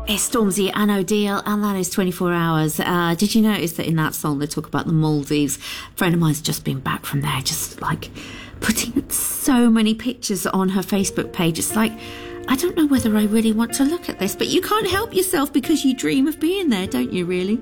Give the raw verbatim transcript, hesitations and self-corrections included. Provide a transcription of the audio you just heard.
It's Stormzy and O'Deal, and that is twenty-four hours. Uh, did you notice that in that song they talk about the Maldives? A friend of mine's just been back from there, just like putting so many pictures on her Facebook page. It's like, I don't know whether I really want to look at this, but you can't help yourself because you dream of being there, don't you, really?